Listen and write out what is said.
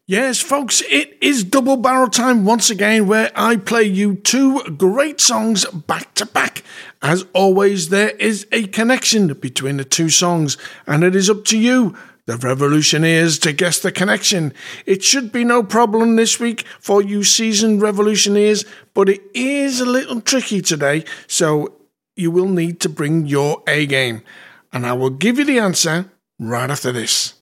Yes, folks, it is double barrel time once again, where I play you two great songs back to back. As always, there is a connection between the two songs, and it is up to you, the Revolutioneers, to guess the connection. It should be no problem this week for you seasoned Revolutioneers, but it is a little tricky today, so you will need to bring your A game. And I will give you the answer right after this.